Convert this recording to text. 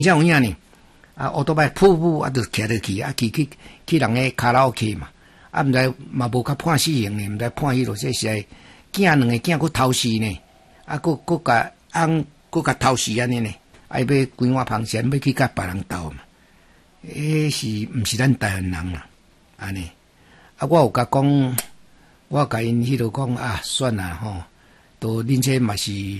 像有影呢，乌多摆瀑布啊，就徛落去啊，去人个卡拉 OK 嘛，啊，毋知嘛无较判死刑呢，毋知判迄落说是囝两个囝佫偷死呢，啊，佫甲翁佫甲偷死安尼呢，啊，要规碗螃蟹要去甲别人斗嘛，是毋是咱台湾人啦？安尼，啊，我有甲讲，我甲因迄落讲啊，算啦吼，都恁这嘛是。